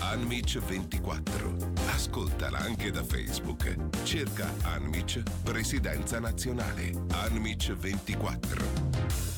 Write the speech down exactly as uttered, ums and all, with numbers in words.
Anmic ventiquattro. Ascoltala anche da Facebook. Cerca Anmic Presidenza Nazionale. Anmic ventiquattro.